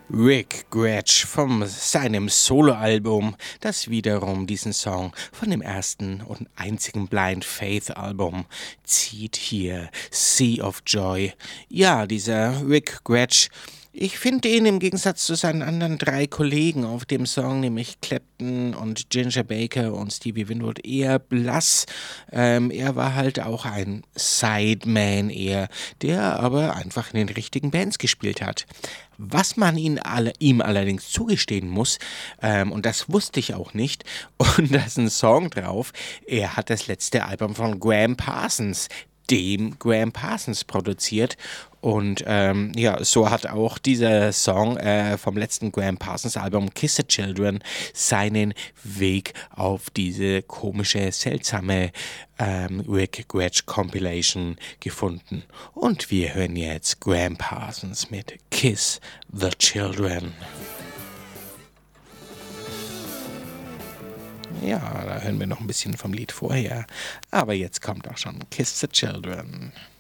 Rick Gretsch von seinem Soloalbum, das wiederum diesen Song von dem ersten und einzigen Blind Faith Album zieht hier, Sea of Joy. Ja, dieser Rick Gretsch, ich finde ihn im Gegensatz zu seinen anderen drei Kollegen auf dem Song, nämlich Clapton und Ginger Baker und Stevie Winwood, eher blass. Er war halt auch ein Sideman eher, der aber einfach in den richtigen Bands gespielt hat. Was man ihm allerdings zugestehen muss, und das wusste ich auch nicht, und da ist ein Song drauf, er hat das letzte Album von Graham Parsons, dem Graham Parsons, produziert. Und ja, so hat auch dieser Song vom letzten Graham Parsons Album Kiss the Children seinen Weg auf diese komische, seltsame Rick Gretsch Compilation gefunden. Und wir hören jetzt Graham Parsons mit Kiss the Children. Ja, da hören wir noch ein bisschen vom Lied vorher. Aber jetzt kommt auch schon Kiss the Children.